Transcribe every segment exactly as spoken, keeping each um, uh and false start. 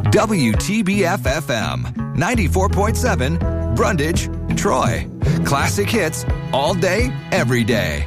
W T B F F M, ninety-four point seven, Brundage, Troy. Classic hits all day, every day.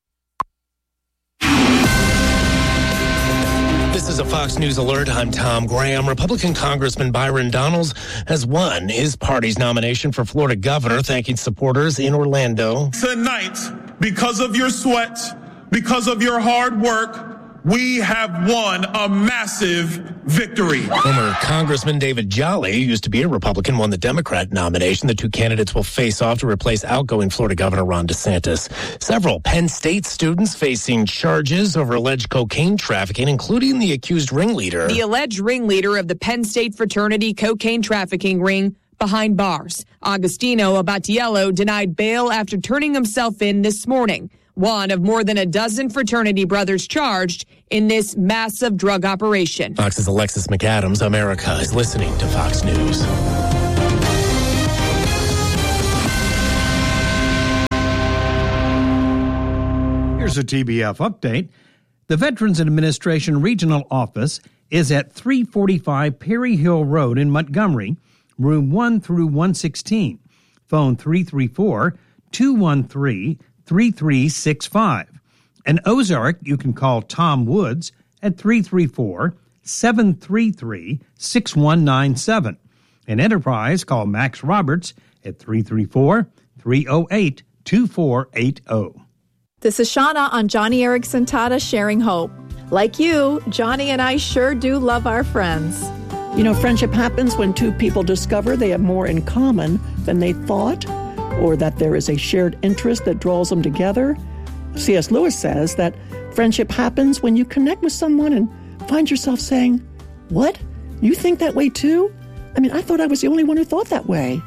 This is a Fox News alert. I'm Tom Graham. Republican Congressman Byron Donalds has won his party's nomination for Florida governor, thanking supporters in Orlando. Tonight, because of your sweat, because of your hard work, we have won a massive victory. Former Congressman David Jolly, who used to be a Republican, won the Democrat nomination. The two candidates will face off to replace outgoing Florida Governor Ron DeSantis. Several Penn State students facing charges over alleged cocaine trafficking, including the accused ringleader. The alleged ringleader of the Penn State fraternity cocaine trafficking ring behind bars. Agostino Abatiello denied bail after turning himself in this morning. One of more than a dozen fraternity brothers charged in this massive drug operation. Fox's Alexis McAdams. America is listening to Fox News. Here's a T B F update. The Veterans Administration Regional Office is at three forty-five Perry Hill Road in Montgomery, room one through one sixteen. Phone three three four, two one three, three three six five. In Ozark, you can call Tom Woods at three three four, seven three three, six one nine seven. In Enterprise, call Max Roberts at three three four, three oh eight, two four eight oh. This is Shauna on Johnny Erickson Tata Sharing Hope. Like you, Johnny and I sure do love our friends. You know, friendship happens when two people discover they have more in common than they thought, or that there is a shared interest that draws them together. C S Lewis says that friendship happens when you connect with someone and find yourself saying, "What? You think that way too? I mean, I thought I was the only one who thought that way."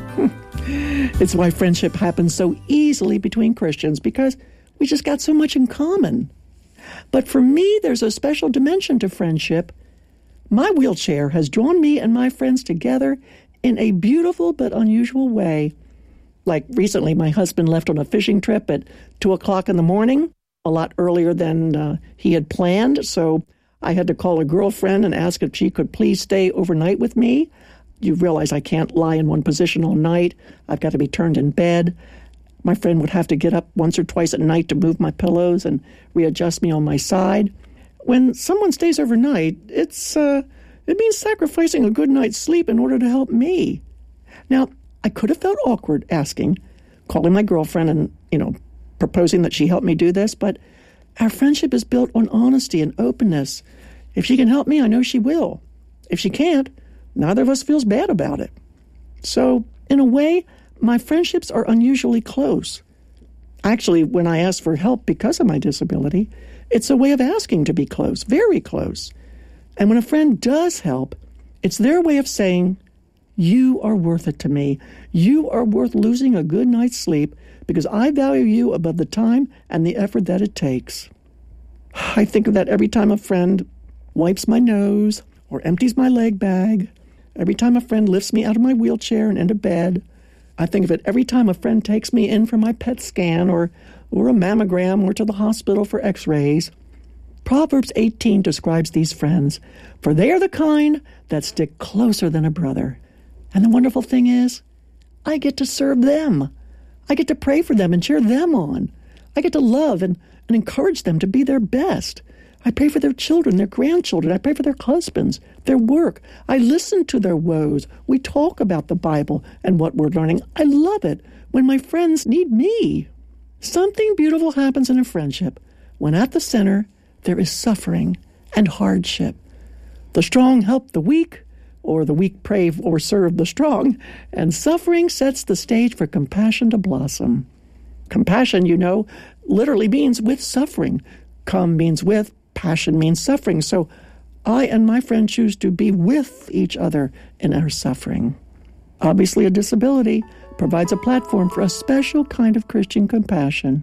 It's why friendship happens so easily between Christians, because we just got so much in common. But for me, there's a special dimension to friendship. My wheelchair has drawn me and my friends together in a beautiful but unusual way. Like recently, my husband left on a fishing trip at two o'clock in the morning, a lot earlier than uh, he had planned. So I had to call a girlfriend and ask if she could please stay overnight with me. You realize I can't lie in one position all night. I've got to be turned in bed. My friend would have to get up once or twice at night to move my pillows and readjust me on my side. When someone stays overnight, it's uh, it means sacrificing a good night's sleep in order to help me. Now, I could have felt awkward asking, calling my girlfriend and, you know, proposing that she help me do this, but our friendship is built on honesty and openness. If she can help me, I know she will. If she can't, neither of us feels bad about it. So, in a way, my friendships are unusually close. Actually, when I ask for help because of my disability, it's a way of asking to be close, very close. And when a friend does help, it's their way of saying, "You are worth it to me. You are worth losing a good night's sleep because I value you above the time and the effort that it takes." I think of that every time a friend wipes my nose or empties my leg bag, every time a friend lifts me out of my wheelchair and into bed. I think of it every time a friend takes me in for my P E T scan or, or a mammogram or to the hospital for x-rays. Proverbs eighteen describes these friends, for they are the kind that stick closer than a brother. And the wonderful thing is, I get to serve them. I get to pray for them and cheer them on. I get to love and, and encourage them to be their best. I pray for their children, their grandchildren. I pray for their husbands, their work. I listen to their woes. We talk about the Bible and what we're learning. I love it when my friends need me. Something beautiful happens in a friendship when at the center there is suffering and hardship. The strong help the weak, or the weak pray or serve the strong, and suffering sets the stage for compassion to blossom. Compassion, you know, literally means with suffering. Come means with, passion means suffering. So I and my friend choose to be with each other in our suffering. Obviously, a disability provides a platform for a special kind of Christian compassion.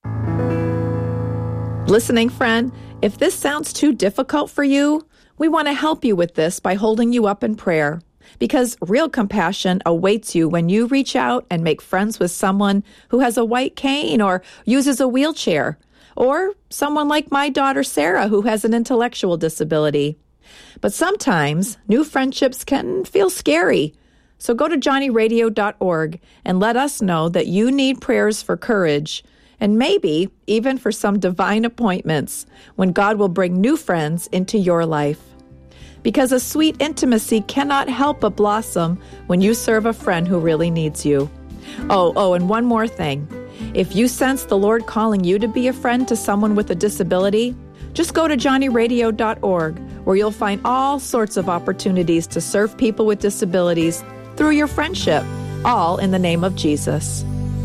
Listening friend, if this sounds too difficult for you, we want to help you with this by holding you up in prayer. Because real compassion awaits you when you reach out and make friends with someone who has a white cane or uses a wheelchair, or someone like my daughter Sarah who has an intellectual disability. But sometimes new friendships can feel scary. So go to johnny radio dot org and let us know that you need prayers for courage and maybe even for some divine appointments when God will bring new friends into your life. Because a sweet intimacy cannot help but blossom when you serve a friend who really needs you. Oh, oh, and one more thing. If you sense the Lord calling you to be a friend to someone with a disability, just go to johnny radio dot org, where you'll find all sorts of opportunities to serve people with disabilities through your friendship, all in the name of Jesus.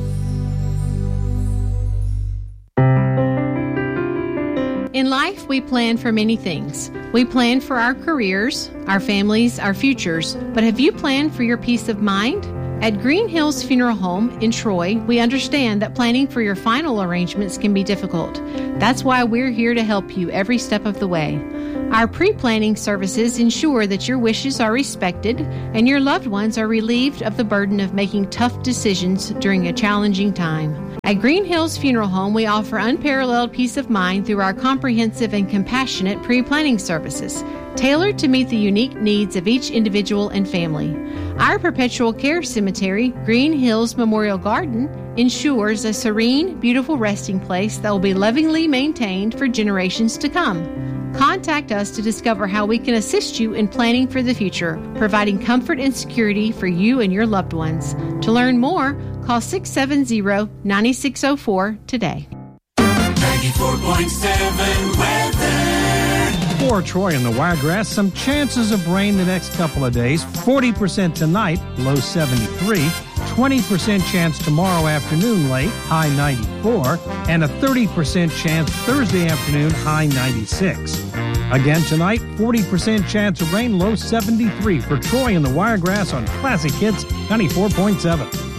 In life, we plan for many things. We plan for our careers, our families, our futures. But have you planned for your peace of mind? At Green Hills Funeral Home in Troy, we understand that planning for your final arrangements can be difficult. That's why we're here to help you every step of the way. Our pre-planning services ensure that your wishes are respected and your loved ones are relieved of the burden of making tough decisions during a challenging time. At Green Hills Funeral Home, we offer unparalleled peace of mind through our comprehensive and compassionate pre-planning services, tailored to meet the unique needs of each individual and family. Our perpetual care cemetery, Green Hills Memorial Garden, ensures a serene, beautiful resting place that will be lovingly maintained for generations to come. Contact us to discover how we can assist you in planning for the future, providing comfort and security for you and your loved ones. To learn more, call six seven zero, nine six zero four today. ninety-four point seven weather. For Troy and the Wiregrass, some chances of rain the next couple of days. forty percent tonight, low seventy-three. twenty percent chance tomorrow afternoon late, high ninety-four. And a thirty percent chance Thursday afternoon, high ninety-six. Again tonight, forty percent chance of rain, low seventy-three. For Troy and the Wiregrass on Classic Hits ninety-four point seven.